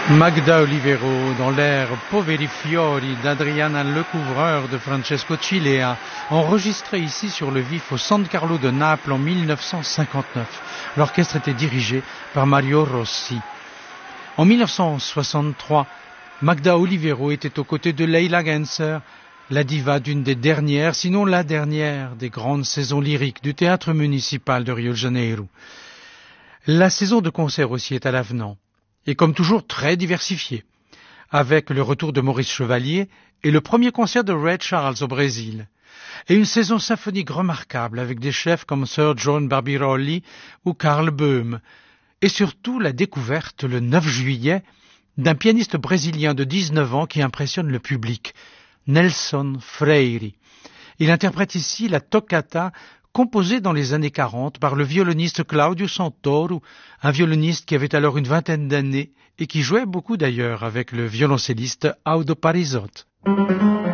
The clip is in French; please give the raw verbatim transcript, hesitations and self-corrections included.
Magda Olivero dans l'air Poveri Fiori d'Adriana Lecouvreur de Francesco Cilea, enregistré ici sur le vif au San Carlo de Naples en mille neuf cent cinquante-neuf. L'orchestre était dirigé par Mario Rossi. En mille neuf cent soixante-trois, Magda Olivero était aux côtés de Leila Genser, la diva d'une des dernières, sinon la dernière, des grandes saisons lyriques du théâtre municipal de Rio de Janeiro. La saison de concert aussi est à l'avenant, et comme toujours très diversifiée, avec le retour de Maurice Chevalier et le premier concert de Ray Charles au Brésil, et une saison symphonique remarquable avec des chefs comme Sir John Barbirolli ou Karl Böhm, et surtout la découverte le neuf juillet d'un pianiste brésilien de dix-neuf ans qui impressionne le public, Nelson Freire. Il interprète ici la toccata composée dans les années quarante par le violoniste Claudio Santoro, un violoniste qui avait alors une vingtaine d'années et qui jouait beaucoup d'ailleurs avec le violoncelliste Audo Parisotto.